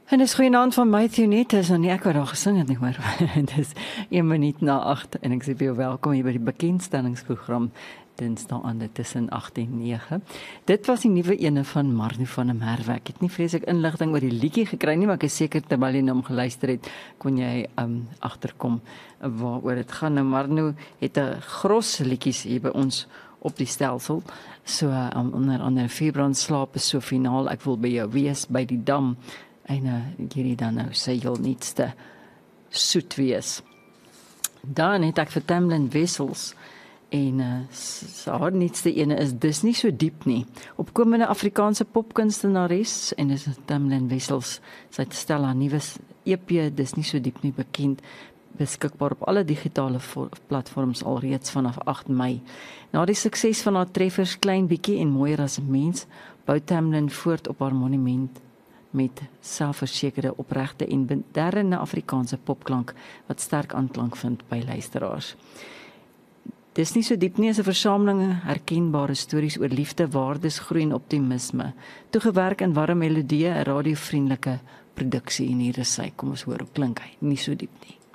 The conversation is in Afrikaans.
En dis goeienaand van Matthew net, is nou nie ek wat daar gesing het nie, hoor. Dis 1 minuut na 8 en ek sê vir jou welkom hier by die bekendstellingsprogram Dinsdae aande tussen 8 en 9. Dit was die nuwe ene van Marno van der Merwe. Ek het nie vreeslik inligting oor die liedjie gekry nie, maar ek is seker terwyl jy na hom geluister het, kon jy agterkom waaroor dit gaan. Nou Marno het 'n gros liedjies hier by ons op die stelsel. So onder andere Vierbrand slaap is so finaal, ek wil by jou wees by die dam. En hierdie dan nou sy heel nuutste soet wees. Dan het ek vir Tamlin Wessels en haar nuutste ene is Dis nie so diep nie. Opkomende Afrikaanse popkunstenares en dis Tamlin Wessels. Sy stel haar nuwe EP Dis nie so diep nie bekend, beskikbaar op alle digitale platforms alreeds vanaf 8 Mei. Na die sukses van haar treffers Klein bietjie en Mooier as 'n mens, bou Tamlin voort op haar monument met selfversekerde, opregte en moderne Afrikaanse popklank wat sterk aanklank vind by luisteraars. Dis nie so diep nie, is 'n versameling herkenbare stories oor liefde, waardes, groei en optimisme. Toegewerk in warm melodieë, 'n radiovriendelike produksie en hier is sy. Kom ons hoor hoe klink hy. Nie so diep nie.